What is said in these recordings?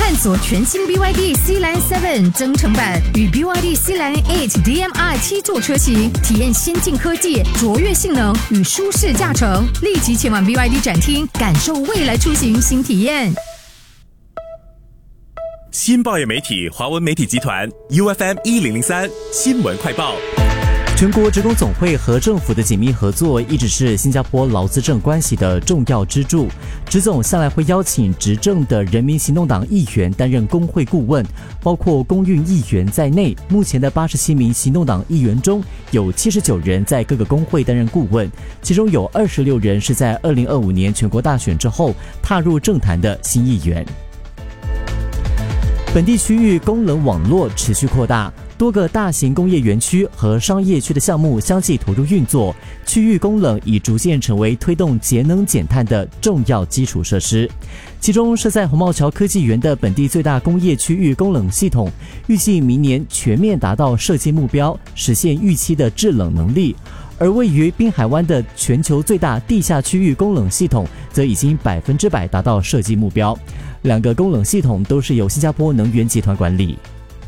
探索全新 BYD Sealand 7增程版与 BYD Sealand 8 DM-i 7座车型，体验先进科技、卓越性能与舒适驾乘。立即前往 BYD 展厅，感受未来出行新体验。 新报业媒体华文媒体集团 UFM 1003新闻快报。 全国职工总会和政府的紧密合作一直是新加坡劳资政关系的重要支柱。职总向来会邀请执政的人民行动党议员担任工会顾问，包括公运议员在内，目前的87名行动党议员中有79人在各个工会担任顾问，其中有26人是在2025年全国大选之后踏入政坛的新议员。本地区域供冷网络持续扩大，多个大型工业园区和商业区的项目相继投入运作，区域供冷已逐渐成为推动节能减碳的重要基础设施。其中设在红帽桥科技园的本地最大工业区域供冷系统，预计明年全面达到设计目标，实现预期的制冷能力。而位于滨海湾的全球最大地下区域供冷系统则已经100%达到设计目标。两个供冷系统都是由新加坡能源集团管理。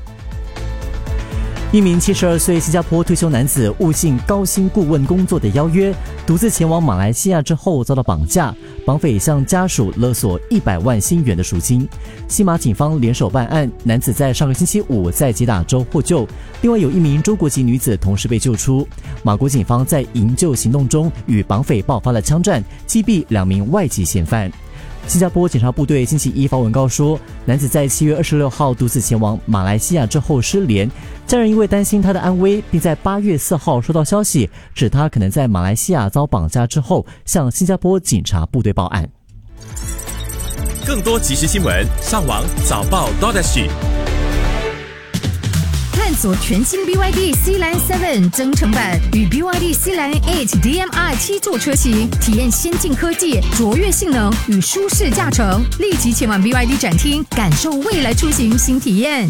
一名72岁新加坡退休男子误信高薪顾问工作的邀约，独自前往马来西亚之后遭到绑架，绑匪向家属勒索100万新元的赎金。西马警方联手办案，男子在上个星期五在吉打州获救，另外有一名中国籍女子同时被救出。马国警方在营救行动中与绑匪爆发了枪战，击毙2名外籍嫌犯。新加坡警察部队星期一发文告说，男子在7月26号独自前往马来西亚之后失联，家人因为担心他的安危，并在8月4号收到消息，指他可能在马来西亚遭绑架之后，向新加坡警察部队报案。 更多即时新闻，上网早报 .sg。 探索全新 BYD Sealand 7增程版与 BYD Sealand 8 DM-i 7座车型，体验先进科技、卓越性能与舒适驾乘。立即前往 BYD 展厅，感受未来出行新体验。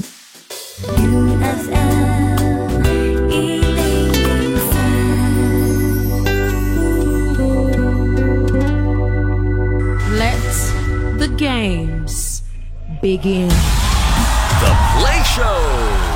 Let the games begin. The Play Show.